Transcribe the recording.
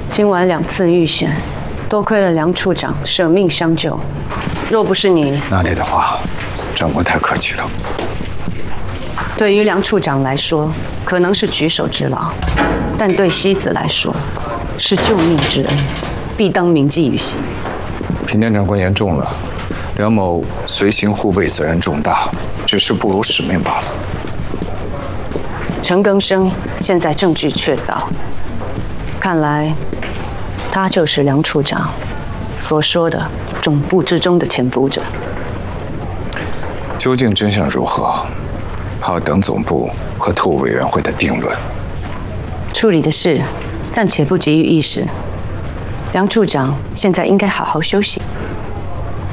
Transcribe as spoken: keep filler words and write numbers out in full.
今晚两次遇险，多亏了梁处长舍命相救。若不是你， 那里的话，长官太客气了。 对于梁处长来说，可能是举手之劳，但对西子来说，是救命之恩，必当铭记于心。 平田长官言重了，梁某随行护卫责任重大，只是不辱使命罢了。 陈更生现在证据确凿，看来他就是梁处长所说的总部之中的潜伏者。 究竟真相如何，还要等总部和特务委员会的定论。 处理的事暂且不急于一时，梁处长现在应该好好休息。